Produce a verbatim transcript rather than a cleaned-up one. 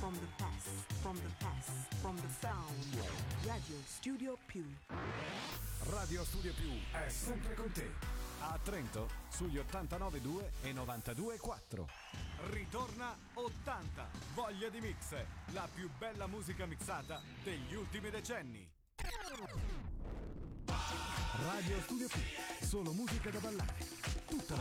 from the past, from the past, from the sound. Radio Studio Più. Radio Studio Più è sempre con te. A Trento sugli ottantanove due e novantadue quattro. Ritorna ottanta. Voglia di mix. La più bella musica mixata degli ultimi decenni. Radio Studio Più. Solo musica da ballare. Tutta la